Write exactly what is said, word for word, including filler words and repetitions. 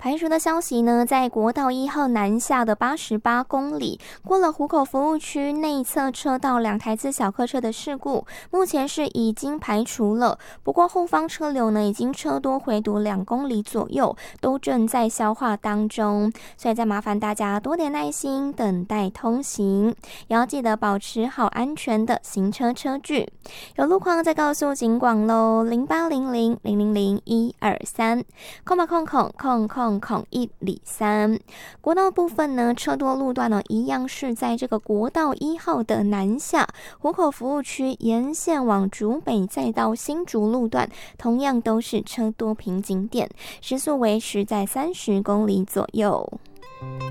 排除的消息呢，在国道一号南下的八十八公里，过了湖口服务区内侧车道两台自小客车的事故，目前是已经排除了。不过后方车流呢，已经车多回堵两公里左右，都正在消化当中，所以再麻烦大家多点耐心等待通行，也要记得保持好安全的行车车距。有路况再告诉警广喽，零八零零零零零一二三，空吧空空空空空一里三。国道部分呢，车多路段呢，一样是在这个国道一号的南下湖口服务区沿线往竹北再到新竹路段，同样都是车多瓶颈点，时速维持在三十公里左右。